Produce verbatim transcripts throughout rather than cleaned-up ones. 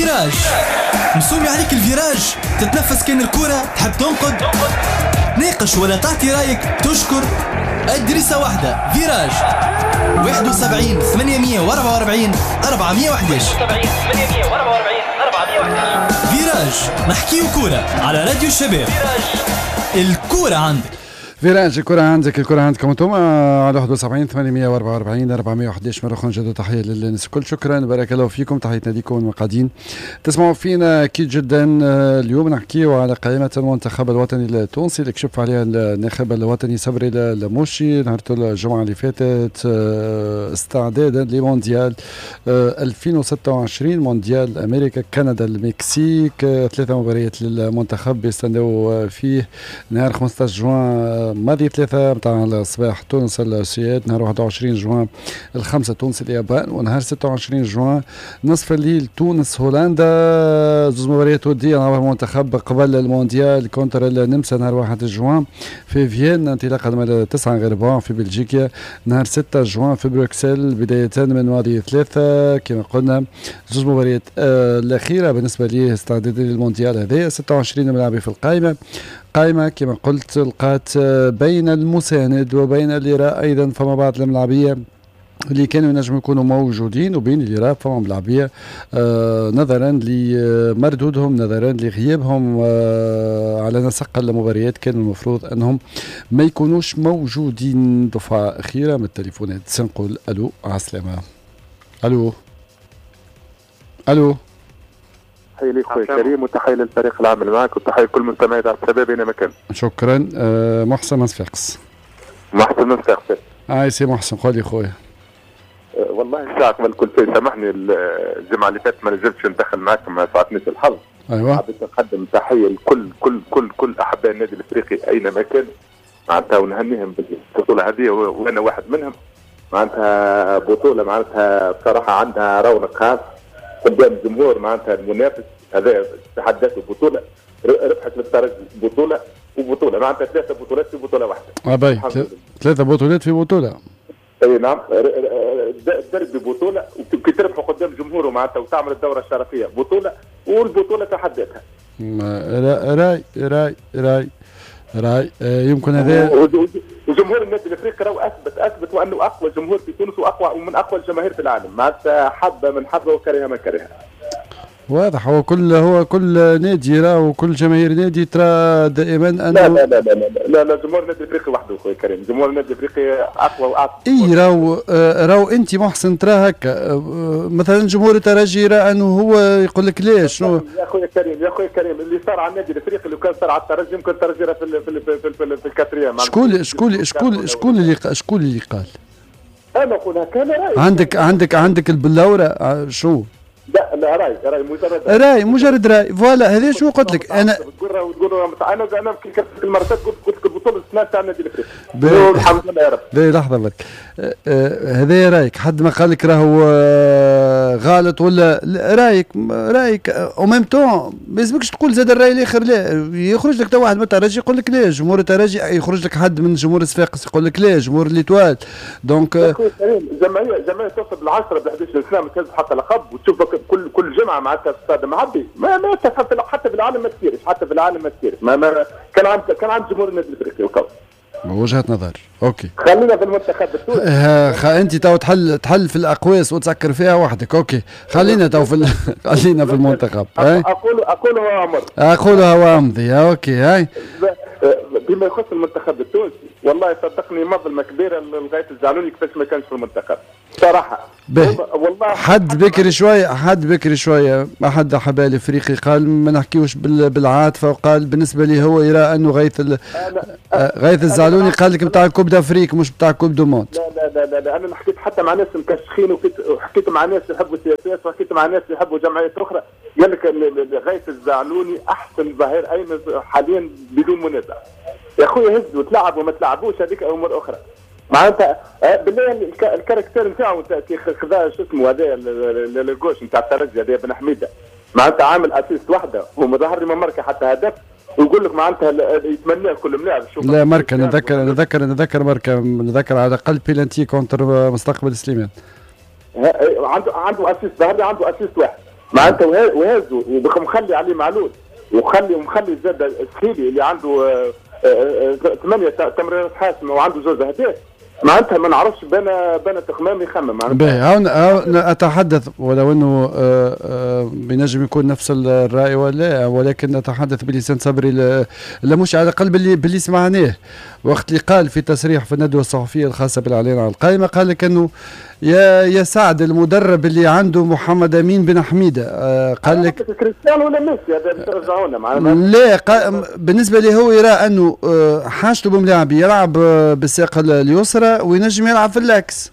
فيراج. مسومي عليك الفيراج، تتنفس كان الكرة، تحب تنقد، ناقش ولا تعطي رايك، تشكر، أدرسة واحدة. فيراج واحد وسبعين ثمانمية وأربعة وأربعين أربعمية وحداش. فيراج نحكيو كورة على راديو الشباب. الكورة عندك. فيراج الكرة عندك، الكرة عندكم انتم على واحد وسبعين ثمانمية وأربعة وأربعين أربعمية وحداش. مرة أخرى نجدد تحية للناس الكل، شكرا بارك الله فيكم، تحياتنا لكم وقاعدين تسمعوا فينا أكيد جدا. اليوم نحكيو على قائمة المنتخب الوطني التونسي اللي كشف عليها الناخب الوطني صبري الموشي نهار الجمعة اللي فاتت، استعدادا لمونديال ألفين وستة وعشرين، مونديال أمريكا كندا المكسيك. ثلاثة مباريات للمنتخب بيستناو فيه نهار خمسة عشر جوان ماضي ثلاثة متاع الصباح تونس السويد، نهار واحد وعشرين جوان الخمسة تونس اليابان، ونهار ستة وعشرين جوان نصف الليل تونس هولندا. زوج مباريات ودية مع المنتخب قبل المونديال كونتر النمسا نهار واحد جوان في فيينا، انطلاقا من تسعة غربان في بلجيكا نهار ستة جوان في بروكسل، بداية من ماضي ثلاثة كما قلنا. زوج مباريات آه الأخيرة بالنسبة لي استعداد للمونديال هذا. ستة وعشرين ملاعبي في القائمة، قائمة كما قلت لقات بين المساند وبين اللي أيضا فما بعض الملاعبية اللي كانوا ينجموا يكونوا موجودين، وبين اللي راه فما ملاعبية آه نظرا لمردودهم، نظرا لغيابهم آه على نسق المباريات كان المفروض أنهم ما يكونوش موجودين. دفعة أخيرة من التليفونات سنقول ألو على السلامة. ألو ألو تحية لي خويا كريم، وتحية للفريق العامل معك، وتحية لكل مستمعي على الشباب اينما كان. شكرا. أه محسن من صفاقس. محسن من صفاقس. اي سي محسن قول لي خويا. أه والله الساعة قبل كل شيء سامحني، الجمعة اللي فاتت ما نزلتش ندخل معك، ما ساعدنيش الحظ. ايوه. حبيت نقدم تحية لكل كل كل كل أحباء النادي الأفريقي أينما كان معناتها، ونهنيهم بالبطولة هذه وأنا واحد منهم. معناتها بطولة معناتها بصراحة عندها رونق خاص قدام الجمهور، معناتها المنافس هذا تحدث بطولة ربحت للترجي بطولة وبطولة، معناتها ثلاثة بطولات في بطولة واحدة. أبي ثلاثة بطولات في بطولة. اي نعم، الدربي بطولة، وكي تربحوا قدام جمهوره معناتها وتعمل الدورة الشرفية بطولة، والبطولة تحدثها. راي راي راي راي يمكن هذا. وجمهور النادي الافريقي راهو اثبت اثبت وانه اقوى جمهور في تونس واقوى ومن اقوى الجماهير في العالم، معناتها حبه من حبه وكره من كره. واضح. هو كل هو كل نادي راه وكل جماهير نادي ترى دائما انه لا لا لا لا لا, لا جمهور النادي الافريقي وحده خويا كريم، جمهور النادي الافريقي اقوى واقوى. اي راهو راهو انت محسن ترى هكا مثلا جمهور الترجي راه انه هو يقول لك ليش يا خويا كريم يا خويا كريم اللي صار على النادي الافريقي لو كان صار على الترجي يمكن الترجي راه في في في في, في الكاتريام. شكون شكون شكون شكون اللي شكون اللي قال؟ انا نقول هكا. انا رايي عندك عندك عندك البلورة شو؟ لا لا راي راي مجرد راي مجرد راي فوالا. هذا شو قلت لك انا؟ تقول تقول انا انا كل مرة قلت قلت لك البطوله السنه تاع النادي الافريقي. الحمد لله يا رب. باهي لحظه بك. هذا رايك، حد ما قال لك راهو غلط ولا رايك رايك او ميم طون ما لازمكش تقول زاد الراي الاخر. لا يخرج لك واحد من الترجي يقول لك لا، جمهور الترجي يخرج لك حد من جمهور صفاقس يقول لك لا، جمهور ليتوال. دونك جمعيه جمعيه توصل بالعشرة ب احد عشر سنه ما تهز حتى لقب، وتشوف كل كل جمعه معناتها في استاد معبي. ما ما حتى في العالم ما تصيرش، حتى في العالم ما تصيرش. ما, ما كان عند كان عند جمهور النادي الافريقي وكو وجهة نظر. اوكي خلينا في المنتخب التونسي. آه انت تو تحل تحل في الاقواس وتسكر فيها وحدك. اوكي خلينا تو في خلينا في المنتخب. اقول اقولها وامر اقولها وامضي. اوكي هاي بما يخص المنتخب التونسي والله صدقني مظلمه كبيره لغايه الزعلوني كيفاش ما كانش في المنتخب صراحه. والله حد بكري شويه حد بكري شويه احد احباء الافريقي قال ما نحكيوش بالعاطفه، وقال بالنسبه لي هو يرى انه غيث غيث الزعلوني قال لك بتاع كوب دافريك مش بتاع كوب دو موند. لا لا لا لا انا حكيت حتى مع ناس مكشخين، وحكيت مع ناس يحبوا السياسات، وحكيت مع ناس يحبوا جمعيات اخرى، قال لك غيث الزعلوني احسن ظهير ايمن حاليا بدون منازع. يا خويا هز وتلعب وما تلعبوش هذيك امور اخرى. معناتها بالله الكاركتير نتاعو كي خذا شو اسمه هذا الجوش نتاع الترجي هذا بن حميده، معناتها عامل اسيست وحده ومظهر لي ما ماركه حتى هدف، ويقول لك معناتها يتمناه كل ملاعب. لا ماركه نذكر نذكر نذكر ماركه نذكر على الاقل بيلانتي كونتر مستقبل سليمان. عنده عنده اسيست ظهر عنده اسيست واحد معناتها وهازوا ومخلي عليه معلول وخلي ومخلي زاد السخيلي اللي عنده ثمانيه تمريرات حاسمه وعنده زوز اهداف. معناتها ما نعرفش بين بين تخمام يخمم معناتها. باهي اتحدث ولو انه بنجم يكون نفس الراي ولا، ولكن اتحدث بلسان صبري لا مش على الاقل باللي باللي سمعناه وقت اللي قال في تصريح في الندوه الصحفيه الخاصه بالاعلان على القائمه، قال لك انه يا يا سعد المدرب اللي عنده محمد امين بن حميده. آه قال لك كريستيانو ولا ميسي هذا بترجعونا معنا. لا بالنسبه لي هو يرى انه آه حاجته بملاعب يلعب آه بالساق اليسرى وينجم يلعب في اللاكس.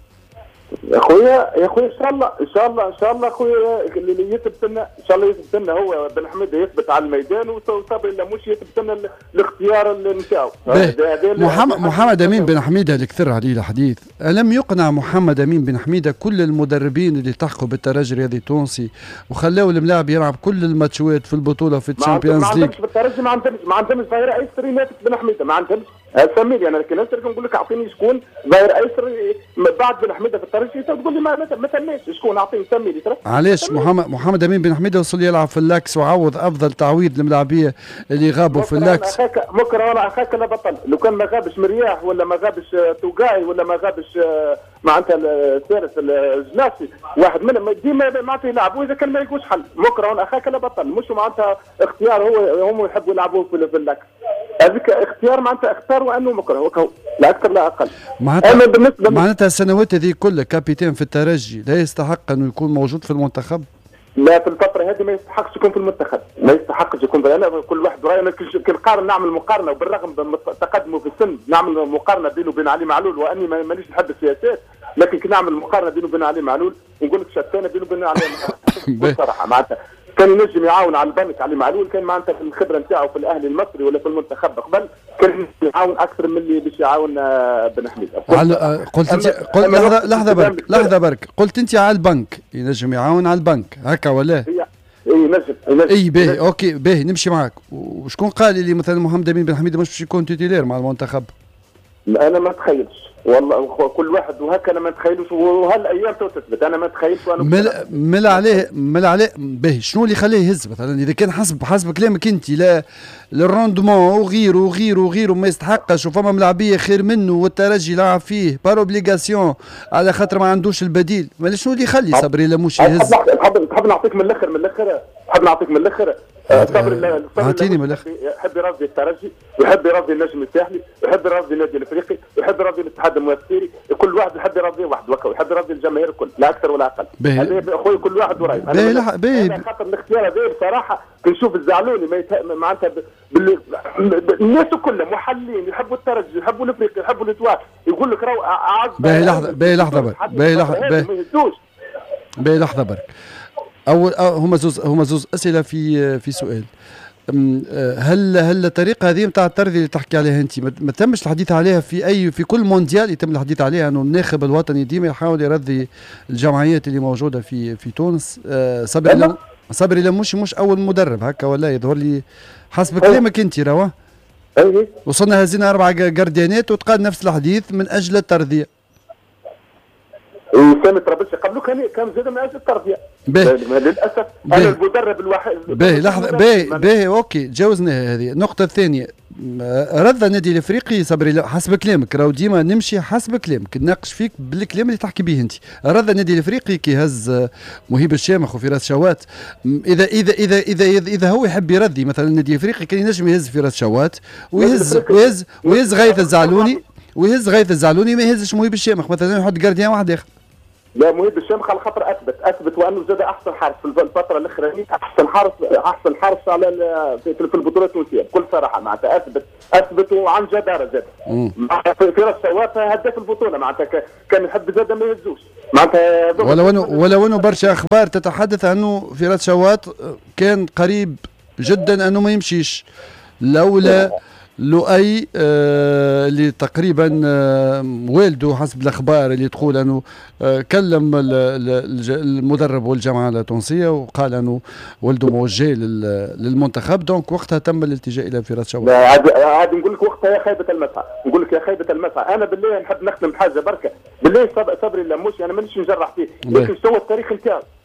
يا خويا يا خويا ان شاء الله ان شاء الله ان شاء الله خويا اللي يثبت لنا ان شاء الله يثبت لنا هو بن حميده يثبت على الميدان وصبري لا مش يثبت لنا الاختيار نتاعو. محمد محمد امين بن حميده اللي كثر عليه الحديث، الم يقنع محمد امين بن حميده كل المدربين اللي التحقوا بالترجي الرياضي التونسي وخلاوا الملاعب يلعب كل الماتشات في البطوله في الشامبيونز ليج؟ ما عندهمش بالترجي ما عندهمش ما عندهمش ظاهره ايسر ينافس بن حميده ما عندهمش. سميلي انا لكن نسرك نقول لك اعطيني شكون ظاهر ايسر بعد بن حميده في الترجي تقول لي ما ما تماش شكون اعطيني سميلي ترى. علاش محمد محمد امين بن حميده وصل يلعب في اللاكس وعوض افضل تعويض الملاعبيه اللي غابوا في اللاكس؟ مكره ولا اخاك لا بطل، لو كان ما غابش مرياح ولا ما غابش توقاعي ولا ما غابش معناتها الثالث الجناسي واحد منهم ديما معناتها يلعب، واذا كان ما يلقوش حل مكره ولا اخاك لا بطل، مش معناتها اختيار هو هم يحبوا يلعبوه في اللاكس. هذيك اختيار معناتها اختاروا انه مكره وكهو لا اكثر لا اقل. معناتها بالنسبه معناتها السنوات هذه كلها كابيتان في الترجي لا يستحق انه يكون موجود في المنتخب؟ لا في الفتره هذه ما يستحقش يكون في المنتخب، ما يستحقش يكون في انا كل واحد رايه كي نقارن نعمل مقارنه وبالرغم من تقدمه في السن نعمل مقارنه بينه وبين علي معلول واني مانيش نحب السياسات، لكن كي نعمل مقارنه بينه وبين علي معلول نقول لك شتانه بينه وبين علي معلول بصراحه. معناتها كان ينجم يعاون على البنك علي معلول، كان معناتها في الخبره نتاعو في الاهلي المصري ولا في المنتخب قبل كان يعاون اكثر من اللي باش يعاون بن حميده. قلت انت قلت لحظه لحظه برك لحظه برك قلت انت على البنك ينجم يعاون على البنك هكا ولا؟ اي نجم اي باهي اوكي باهي نمشي معك. وشكون قال لي مثلا محمد امين بن حميده مش باش يكون تيتيلير مع المنتخب؟ انا ما تخيلش والله كل واحد وهكا انا ما نتخيلوش وهالايام تو تثبت انا ما نتخيلش. وانا مل مل عليه مل عليه باهي شنو اللي خليه يهز مثلا اذا كان حسب حسب كلامك انت لا الروندمون وغيره وغيره وغيره ما يستحقش وفما ملاعبيه خير منه والترجي لعب فيه بار اوبليغاسيون على خاطر ما عندوش البديل، ما شنو اللي يخلي صبري لموش يهز؟ تحب تحب نعطيك من الاخر من الاخر تحب نعطيك من الاخر صبري اعطيني من الاخر. يحب يرضي الترجي ويحب يرضي النجم الساحلي ويحب يرضي النادي الافريقي ويحب يرضي الاتحاد المؤثري، كل واحد يحب يرضي واحد وكا ويحب يرضي الجماهير الكل لا اكثر ولا اقل. هذا اخوي كل واحد وراي. انا باهي خاطر الاختيار هذا بصراحه كنشوف الزعلوني معناتها الناس كلهم محللين يحبوا الترجي يحبوا الافريقي يحبوا الاتواء يقول لك راهو اعز. باهي لحظه باهي لحظه برك باهي لحظه باهي لحظه برك. اول هما زوز هما زوز اسئله في في سؤال. هل هل الطريقه هذه نتاع الترضي اللي تحكي عليها انت ما تمش الحديث عليها في اي في كل مونديال يتم الحديث عليها انه الناخب الوطني ديما يحاول يرضي الجمعيات اللي موجوده في في تونس؟ أه صبري لم صبري لم مش مش اول مدرب هكا ولا يظهر لي حسب كلامك انت روا وصلنا هزينا اربع جرديانات وتقال نفس الحديث من اجل الترضيه. وسامي طرابلسي قبله كان كان زاد من اجل التربيه للاسف. انا المدرب الوحيد باهي لحظه باهي باهي اوكي تجاوزنا هذه. النقطه الثانيه رد النادي الافريقي صبري حسب كلامك راهو ديما نمشي حسب كلامك نناقش فيك بالكلام اللي تحكي به انت. رد النادي الافريقي كي هز مهيب الشامخ وفراس شوات. اذا اذا اذا اذا اذا, إذا هو يحب يرضي مثلا النادي الافريقي كان ينجم يهز فراس شوات ويهز ويهز ويهز غايث الزعلوني ويهز غايث الزعلوني ما يهزش مهيب الشامخ مثلا يحط جارديان واحد اخر. لا مهيب الشامخ على خاطر اثبت اثبت وانه زاد احسن حارس في الفتره الاخرانيه احسن حارس احسن حارس على في البطوله التونسيه بكل صراحه معناتها اثبت اثبت وعن جداره زاد. في راس شوات هداف البطوله معناتها كان يحب زاد ما يهزوش معناتها. ولو انه ولو انه برشا اخبار تتحدث انه في راس شوات كان قريب جدا انه ما يمشيش لولا لؤي آه اللي تقريبا آه والده حسب الاخبار اللي تقول انه آه كلم المدرب والجامعه التونسيه وقال انه والده موجه للمنتخب دونك وقتها تم الالتجاء الى فراس شوات. عاد عاد نقول لك وقتها يا خيبه المسعى نقول لك يا خيبه المسعى. انا بالله نحب نختم بحاجه بركه بالله صبري اللموشي انا مانيش نجرح فيه لكن شو التاريخ نتاعو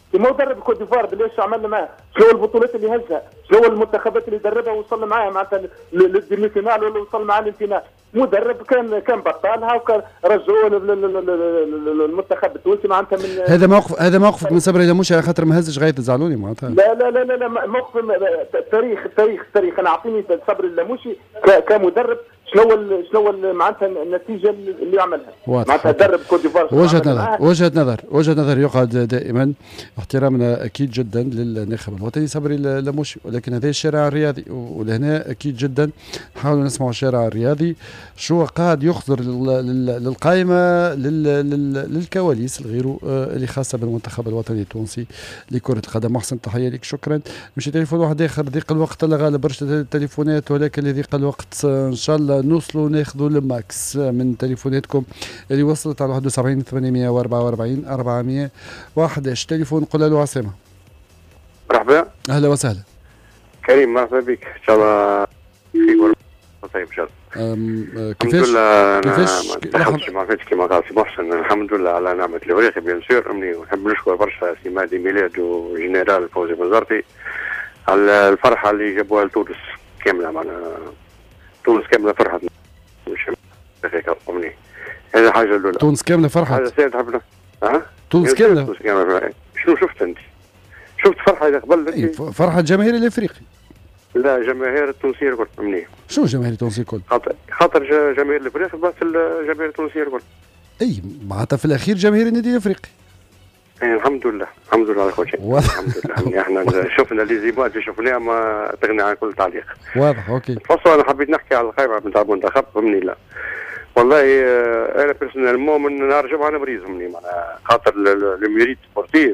كيما مدرب كوت ديفوار بلاش عملنا معاه، شنو البطولات اللي هزها، شنو المنتخبات اللي دربها وصل معاها معناتها للديمي فينال ولا وصل معاه للفينال. مدرب كان كان بطالها وكان رجعوه للمنتخب التونسي معناتها من هذا موقف هذا موقفك من صبري لموشي على خاطر ما هزش غايه الزعلوني معناتها. لا لا لا لا, لا موقف التاريخ التاريخ التاريخ انا اعطيني صبري اللموشي كمدرب شنو شنو معناتها النتيجه اللي عملها معناتها درب كوت ديفوار. وجهه نظر وجهه نظر وجهه نظر يقعد دائما احترامنا اكيد جدا للناخب الوطني صبري اللموشي، ولكن هذا الشارع الرياضي ولهنا اكيد جدا نحاولوا نسمعوا الشارع الرياضي شو قاعد يخضر للقائمه للكواليس الغير اللي خاصه بالمنتخب الوطني التونسي لكره القدم. محسن تحيه لك شكرا. مشي تليفون واحد اخر ضيق الوقت الله غالب برشا التليفونات، ولكن لضيق الوقت ان شاء الله نوصلوا ناخذوا الماكس من تليفوناتكم اللي وصلت على واحد وسبعين ثمانمائة وأربعة وأربعين أربعمائة وأحد عشر. تليفون قول له عسامه. مرحبا. اهلا وسهلا. كريم مرحبا بك ان شاء الله خير طيب ان شاء الله. كيفاش كيفاش ما دخلتش ما فاتش كما قال سي محسن. الحمد لله على نعمه الوريقي بيان سور امني، ونحب نشكر برشا سي مهدي ميلاد وجنرال فوزي بزارتي على الفرحه اللي جابوها لتونس كامله. معنا تونس كامله فرحت مش هيك امني. هذه حاجه الاولى. تونس كامله فرحت. هذا سيد حبنا ها تونس كامله. تونس كامله. شنو شفت انت؟ شفت فرحه اذا قبل فرحه الجماهير الافريقي. لا جماهير التونسيه الكل منيح. شنو جماهير التونسيه الكل؟ خاطر خاطر جماهير الافريقي بس الجماهير التونسيه الكل. اي معناتها في الاخير جماهير النادي الافريقي. اي الحمد لله الحمد لله على كل شيء. الحمد لله احنا شفنا اللي زيبات اللي شفناها ما تغني عن كل تعليق. واضح اوكي. تفضل. انا حبيت نحكي على القائمه نتاع المنتخب فهمني. لا والله انا بيرسونيلمون من نهار الجمعه انا مريض فهمني معناها خاطر الميريت سبورتيف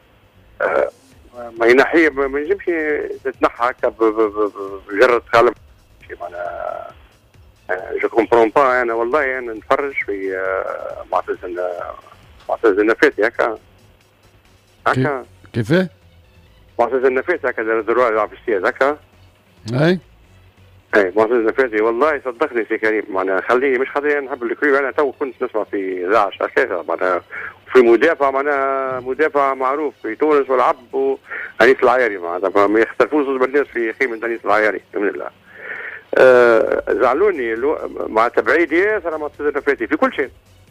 ما ينحي ما ينجمش تتنحى هكا بمجرد قلم معناها. جو كومبرون با انا والله انا نتفرج في معتز معتز النفاتي هكا هكا كيفاه؟ معتز النفاتي هكا دروا يلعب في السياد هكا. اي اي معتز النفاتي والله صدقني سي كريم معناها خليه مش خاطر نحب الكريم. انا تو كنت نسمع في إذاعة هكاك معناها في مدافع معناها مدافع معروف في تونس ولعب انيس العياري معناتها ما يختلفوش زوج بالناس في خيمه انيس العياري بسم الله. آه زعلوني مع تبعيد ياسر مع معتز النفاتي في كل شيء.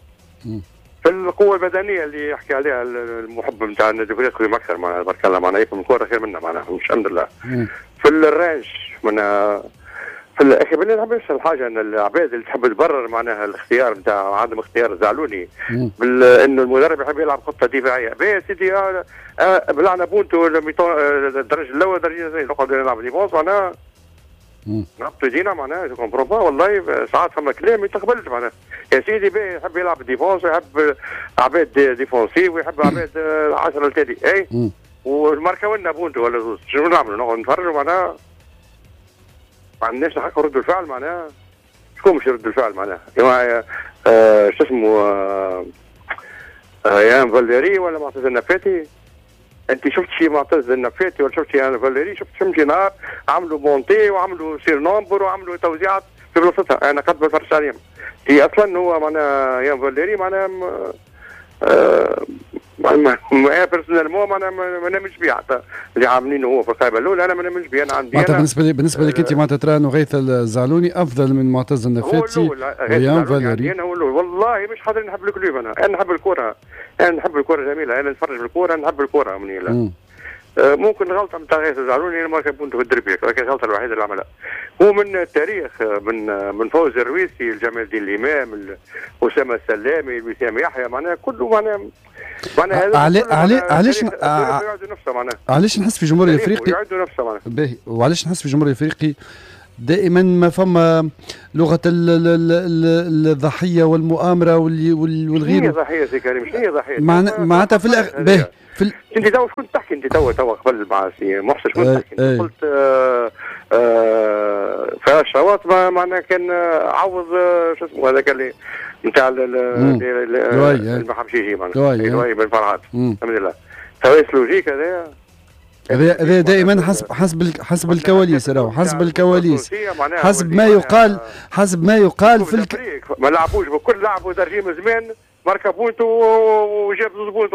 في القوه البدنيه اللي يحكي عليها المحب نتاع النادي الافريقي اكثر معناها تبارك الله معناها يفهم الكره خير منا معناها مش الحمد لله. في الرانش معناها في الاخي بالله نحب نسال حاجه ان العباد اللي تحب تبرر معناها الاختيار نتاع عدم اختيار زعلوني انه المدرب يحب يلعب خطه دفاعيه. باهي سيدي آه آه بلعنا بونتو الدرجه الاولى الدرجه الثانيه نقعد نلعب ديفونس معناها نهبطوا يدينا معناها جو كومبرون با والله ساعات فما كلام ما يتقبلش معناها. يا سيدي باهي يحب يلعب ديفونس ويحب عباد ديفونسيف ويحب عباد العشره التالي اي والماركه لنا بونتو ولا زوز شنو نعملوا نقعد نتفرجوا معناها ما عندناش الحق ردوا الفعل معناها. شكون مش يردوا الفعل معناها؟ يا آه شو اسمه آه آه يا فاليري ولا معتز النفاتي؟ انت شفت شي معتز النفاتي ولا شفت شي انا فاليري؟ شفت شمشي نهار عملوا مونتي وعملوا سير نومبر وعملوا توزيعات في بلاصتها. انا قد بفرش عليهم. هي اصلا هو معناها يا فاليري معناها آه ما بيرسونيلمون معناها ما نامش بيه حتى اللي عاملينه هو في القائمه الاولى انا ما نامش بيه. انا عندي معناتها بالنسبه لي بالنسبه لك انت معناتها ترى انه غيث الزعلوني افضل من معتز النفاتي ويان فاليري. انا والله مش حاضر نحب الكلوب. انا انا نحب الكره انا نحب الكره جميله. انا نتفرج بالكره نحب الكره مني لا آه ممكن الغلطه نتاع غيث الزعلوني انا ما كنت في الدربي لكن الغلطه الوحيده اللي عملها هو من التاريخ من من فوزي الرويسي لجمال الدين الامام اسامه السلامي وسام يحيى معناها كله معناها معناها علي علي علاش علاش نحس في الجمهور الافريقي يعدوا نفسه معناها باهي وعلاش نحس في الجمهور الافريقي دائما ما فما لغه الضحيه والمؤامره والغير. شنو هي ضحيه سي كريم؟ شنو هي ضحيه؟ معناتها في الأخ... باهي في ال... انت تو شكون تحكي انت تو تو قبل مع سي محسن شكون تحكي؟ انت قلت آه آه فراس شواط معناها كان عوض شو اسمه هذاك اللي نتاع المحمشيجي معناها لؤي بن فرحات الحمد لله. تويس لوجيك هذا هذا هذا دائما حسب حسب حسب الكواليس راهو حسب الكواليس حسب ما يقال حسب ما يقال في الك... ما لعبوش بكل لعبوا ترجيم زمان ماركا بونتو وجاب زوز بونتو اخي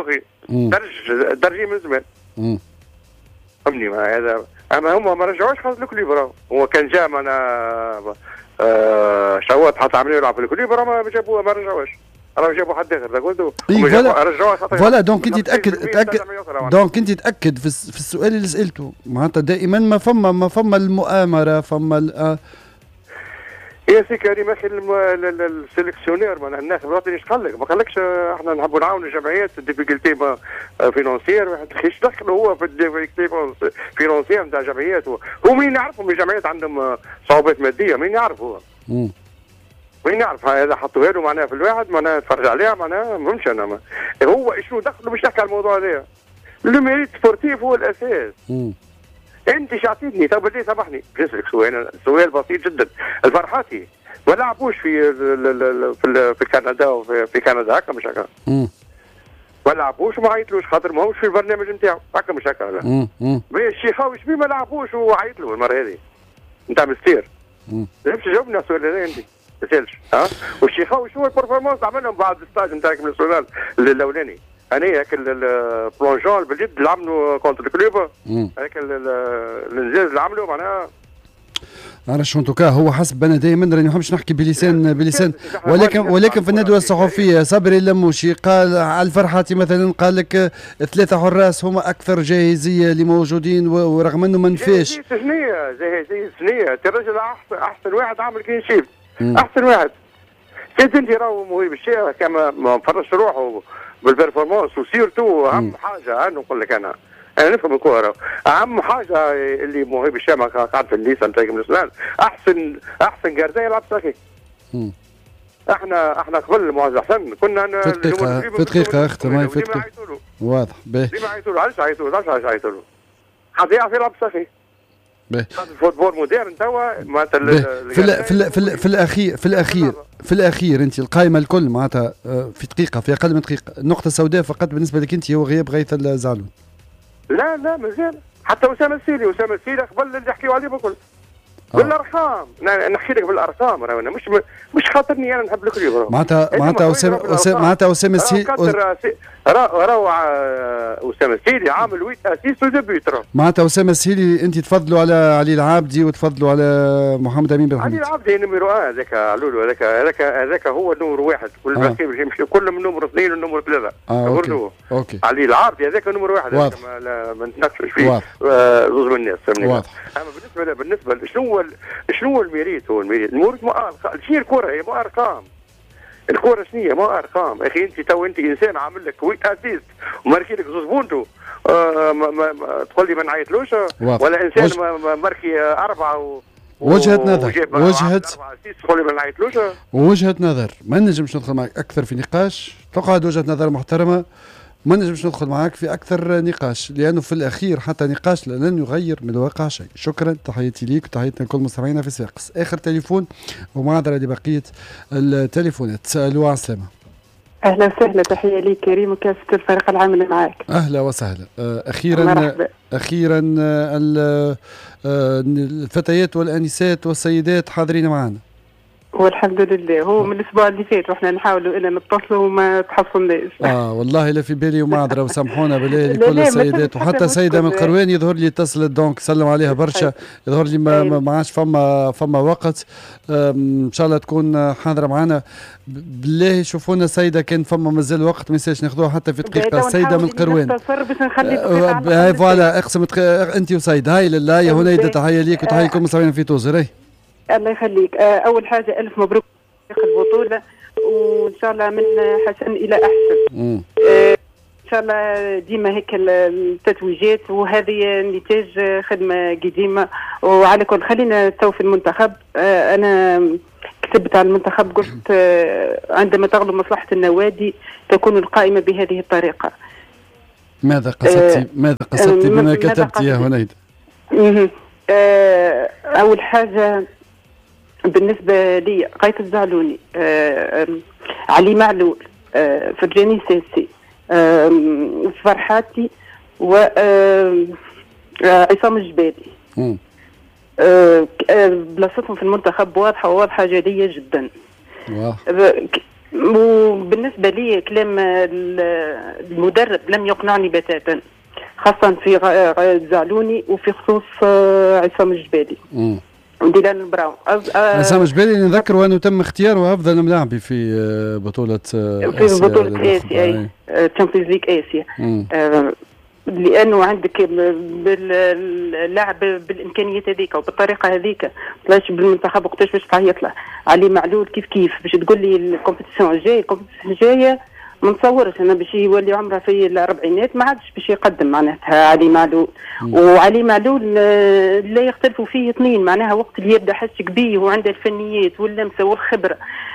درج درجي من زمان. فهمني هذا اما هما ما رجعوش خاطر الكليبرا. هو كان جا معنا آه شوات حتى عملوا يلعب في الكليبرا ما جابوه ما رجعوش. راهو جابوا حد اخر قلتوا رجعوها خاطر فوالا. دونك انت تاكد تاكد دونك انت تاكد في, في السؤال اللي سالته معناتها دائما ما فما ما فما المؤامره فما يا سي كريم اخي السيليكسيونير معناها الناخب الوطني ايش قال لك؟ ما قالكش احنا نحبوا نعاونوا الجمعيات الديفيكولتي فينونسيير واحد خيش دخل هو في الديفيكولتي فينونسيير نتاع الجمعيات. هو مين يعرفهم الجمعيات عندهم صعوبات ماديه؟ مين يعرف هو؟ امم وين يعرف هذا حطوها له معناها في الواحد معناها تفرج عليها معناها ما فهمتش انا ما. هو شنو دخله باش نحكي على الموضوع هذا؟ لو ميريت سبورتيف هو الاساس. امم انت شعطيتني تو بدي سامحني بنسالك سؤال سؤال بسيط جدا. الفرحاتي ما لعبوش في في في كندا وفي في كندا هكا مش هكا؟ امم ما لعبوش وما عيطلوش خاطر ما همش في البرنامج نتاعو هكا مش هكا؟ لا امم الشيخاوي شبيه ما لعبوش وعيط له المره هذه نتاع مستير. امم ليش جاوبنا السؤال هذا انت؟ ما تسالش ها؟ والشيخاوي شو البرفورمانس عملهم بعد الستاج نتاعك من السودان الاولاني؟ انا هيك البلونجون باليد اللي عملوا كونتر الكلوب هيك الانجاز اللي عملوا معناها انا شو انتوكا هو حسب انا دائما راني ما نحبش نحكي بلسان بلسان ولكن ولكن في الندوه الصحفيه صبري اللموشي قال على الفرحاتي مثلا قال لك ثلاثه حراس هما اكثر جاهزيه اللي موجودين ورغم انه ما نفاش جاهزيه سنيه جاهزيه سنيه الرجل احسن احسن واحد عامل كلين شيت احسن واحد كنت انت راهو موهبه الشيء كما ما فرش روحه بالبرفورمانس وسيرتو اهم حاجه انا نقول لك انا انا نفهم الكوره اهم حاجه اللي موهبه الشام قاعد في الليسه نتاعك من السودان احسن احسن جاردين يلعب ساكي. احنا احنا قبل معز حسن كنا في دقيقه في دقيقه اختم في دقيقه واضح باهي ديما عيطوا له علاش عيطوا له علاش عيطوا له حد يعرف يلعب ساكي باهي الفوتبول مودرن توا معناتها في في في, في الاخير في الاخير في الاخير انت القائمه الكل معناتها في دقيقه في اقل من دقيقه النقطه السوداء فقط بالنسبه لك انت هو غياب غيث الزعلون. لا لا مازال حتى اسامه السيلي اسامه السيلي قبل اللي نحكيو عليه بكل بالارقام نحكي لك بالارقام راهو انا مش مش خاطرني انا نحب الكل معناتها معناتها اسامه معناتها اسامه السيلي راهو اسامه السيلي عامل ويت اسيست وديبيوت معناتها اسامه السيلي انت تفضلوا على علي العابدي وتفضلوا على محمد امين بن حميد. علي العابدي نمرو هذاك لولو هذاك هذاك هذاك هو النمر واحد كل باقي باش يمشي كل من نمر اثنين ونمر ثلاثه. اه اوكي اوكي علي العابدي هذاك نمر واحد ما نتناقشوش فيه زوج من الناس فهمني. واضح. اما بالنسبه بالنسبه شنو هو شنو هو الميريت هو الميريت الميريت مو شيء الكره هي مو ارقام. الكره شنو هي؟ مو ارقام اخي انت تو انت انسان عامل لك ويت اسيست وماركي لك زوج بونتو آه ما ما تقول لي ما نعيطلوش ولا انسان وج... ماركي اربعه و... وجهه نظر وجهه تقول لي ما نعيطلوش وجهه نظر ما نجمش ندخل معك اكثر في نقاش تقعد وجهه نظر محترمه ما نجمش ندخل معك في اكثر نقاش لانه في الاخير حتى نقاش لن يغير من الواقع شيء. شكرا تحياتي ليك وتحياتنا لكل مستمعينا في صفاقس. اخر تليفون ومعذره لبقيه التليفونات. الو على السلامه. اهلا وسهلا تحيه ليك كريم وكافه الفريق العامل معك. اهلا وسهلا. اخيرا مرحبا. اخيرا الفتيات والانسات والسيدات حاضرين معنا والحمد لله. هو من الاسبوع اللي فات واحنا نحاولوا ان نتصلوا وما تحصلناش. اه والله لا في بالي ومعذره وسامحونا بالله لكل السيدات وحتى سيده من القروان يظهر لي اتصلت دونك سلم عليها برشا يظهر لي ما, ما عادش فما فما وقت ان شاء الله تكون حاضره معنا بالله. شوفوا لنا سيده كان فما مازال وقت ما ينساش ناخذوها حتى في دقيقه سيده من القروان. باش فوالا اقسم انت وسيد هاي لله يا هنيده تحيه ليك وتحيه لكم مستمعين في توزر. الله يخليك. اول حاجه الف مبروك البطوله وان شاء الله من حسن الى احسن. آه ان شاء الله ديما هيك التتويجات وهذه نتاج خدمه قديمه. وعلى كل خلينا تو في المنتخب. آه انا كتبت على المنتخب قلت آه عندما تغلب مصلحه النوادي تكون القائمه بهذه الطريقه. ماذا قصدتي؟ آه ماذا قصدتي بما كتبت يا هنيد؟ آه اول حاجه بالنسبه لي غيث الزعلوني آه علي معلول آه فرجاني ساسي آه فرحاتي و آه عصام الجبالي آه بلاصتهم في المنتخب واضحه وواضحه جديه جدا. واو. وبالنسبه لي كلام المدرب لم يقنعني بتاتا، خاصه في زعلوني وفي خصوص عصام الجبالي وديلان البراون. عصام الجبالي نذكر انه تم اختياره افضل ملاعبي في بطوله في بطوله اسيا تشامبيونز ليج اسيا، لانه عندك اللاعب بالامكانيات هذيك وبالطريقه هذيك طلعش بالمنتخب وقتاش باش تعيط له. علي معلول كيف كيف باش تقول لي الكومبيتيسيون الجايه الكومبيتيسيون الجايه ما نتصورش انا باش يولي عمره في الاربعينات ما عادش باش يقدم معناتها علي معلول. وعلي معلول لا يختلفوا فيه اثنين، معناها وقت اللي يبدا حسك بيه وعنده الفنيات واللمسه والخبره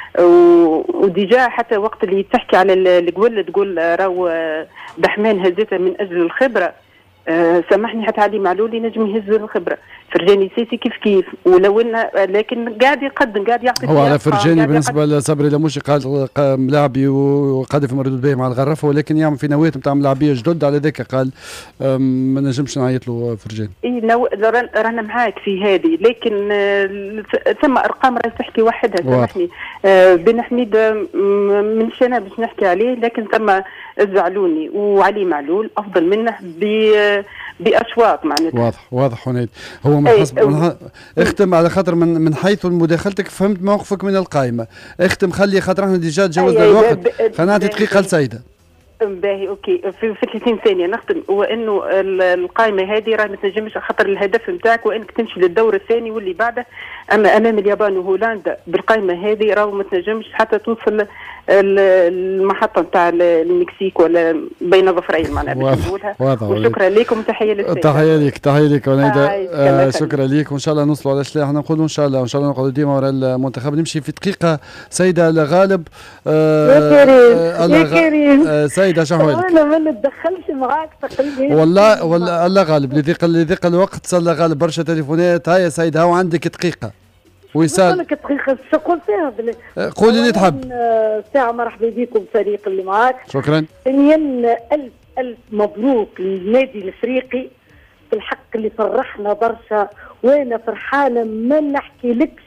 وديجا حتى وقت اللي تحكي على الجول تقول راهو دحمان هزتها من اجل الخبره. أه سامحني حتى علي معلول ينجم يهز الخبره. فرجاني سيسي كيف كيف ولو انه لكن قاعد يقدم قاعد يعطي هو على فرجاني بالنسبه لصبري لموشي قال ملاعبي وقاد في مردود به مع الغرفه، ولكن يعمل في نواه نتاع ملاعبيه جدد على ذاك قال ما نجمش نعيط له فرجاني. اي نو... رانا معاك في هذه، لكن ثم ارقام راهي تحكي وحدها. سامحني آه بن حميد من انا باش نحكي عليه، لكن ثم الزعلوني وعلي معلول افضل منه ب باشواط معناتها. واضح واضح حنيد. هو من حسب من اختم على خاطر من من حيث مداخلتك فهمت موقفك من القائمه. اختم خلي خاطر احنا ديجا تجاوزنا الوقت، خلينا نعطي دقيقه لسيده. باهي اوكي في, في ثلاثين ثانيه نختم. هو انه القائمه هذه راه ما تنجمش خاطر الهدف نتاعك وانك تمشي للدور الثاني واللي بعده، اما امام اليابان وهولندا بالقائمه هذه راه ما تنجمش حتى توصل المحطه نتاع المكسيك ولا بين ظفرين معناها باش نقولها. وشكرا لكم وتحيه للسيد. تحيه لك تحيه لك ونيدا. آه شكرا لك وان شاء الله نوصلوا على شلاح نقولوا ان شاء الله وان شاء الله نقعدوا ديما وراء المنتخب. نمشي في دقيقه سيده الغالب. آه يا كريم يا كريم آه سيده شنو حوالك؟ انا ما نتدخلش معاك تقريبا والله والله الله غالب لذيق لذيق الوقت صار غالب برشا تليفونات. هيا سيده هاو عندك دقيقه ويسال لك دقيقه شو قلت فيها بل... قولي اللي تحب. ساعه مرحبا بكم الفريق اللي معاك. شكرا. ثانيا الف الف مبروك للنادي الافريقي في الحق اللي فرحنا برشا، وانا فرحانه ما نحكي لكش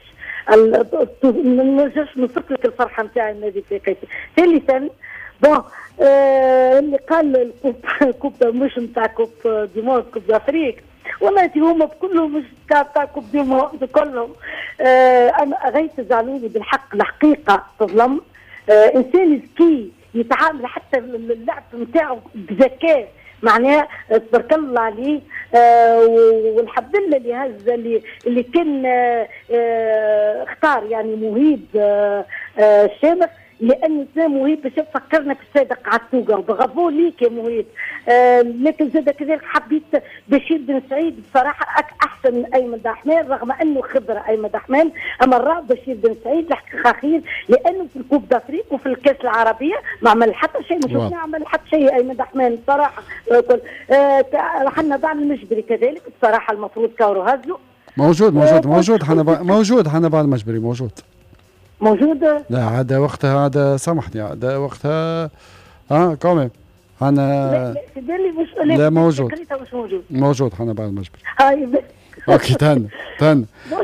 ما نجمش نوصف لك الفرحه نتاع النادي الافريقي. ثالثا بون آه اللي قال الكوب كوب مش نتاع كوب ديموند كوب افريق، والله هما بكلهم مش تاع كوب ديموند كلهم. آه انا غاية زعلوني بالحق الحقيقه تظلم. آه انسان ذكي يتعامل حتى اللعب نتاعو بذكاء معناها تبارك الله عليه. آه والحمد لله اللي هز اللي اللي كان آه آه اختار يعني مهيب آه آه شامخ، لأن زي مهيب باش فكرنا في الصادق عتوقة وبغافو ليك يا مهيب. آه لكن زاد كذلك حبيت بشير بن سعيد بصراحة أحسن من أيمن دحمان رغم أنه خبرة أيمن دحمان، أما الراه بشير بن سعيد الحقيقة خير لأنه في الكوب دافريك وفي الكأس العربية ما عمل حتى شيء، مش ما عمل حتى شيء أيمن دحمان بصراحة. آه حنا بعد المجبري كذلك بصراحة المفروض كاورو هزو موجود موجود موجود حنا موجود حنا بعد المجبري موجود موجودة. لا عاد وقتها عاد سامحني عاد وقتها اه كومي انا لا مش لا موجود مش موجود موجود حنا بعد المجبري. هاي اوكي تهنى تهنى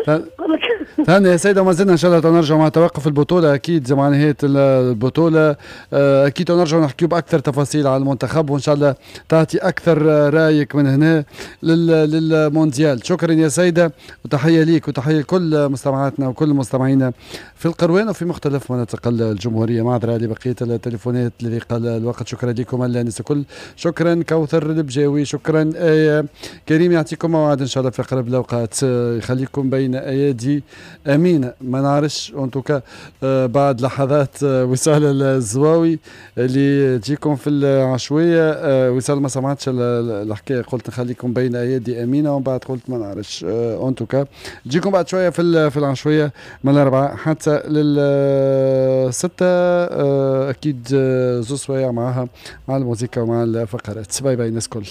تهنى يا سيدة. وما زلنا ان شاء الله تنرجع مع توقف البطولة اكيد مع نهاية البطولة اكيد تنرجع نحكيو باكثر تفاصيل على المنتخب وان شاء الله تعطي اكثر رايك من هنا للمونديال. شكرا يا سيدة وتحية ليك وتحية لكل مستمعاتنا وكل مستمعينا في القروان وفي مختلف مناطق الجمهورية. معذرة لبقية التليفونات الذي قل الوقت. شكرا لكم الناس الكل. شكرا كوثر البجاوي. شكرا آية كريم. يعطيكم موعد ان شاء الله في اقرب الاوقات. يخليكم بين ايادي امينه ما نعرفش انتوكا بعد لحظات وصال الزواوي اللي تجيكم في العشويه. وصال ما سمعتش الحكايه قلت نخليكم بين ايادي امينه ومن بعد قلت ما نعرفش انتوكا تجيكم بعد شويه في في العشويه من الاربعه حتى للسته اكيد زوز سوايع معها مع الموسيقى ومع الفقرات. باي باي الناس كل.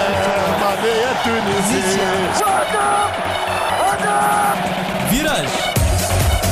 فيراج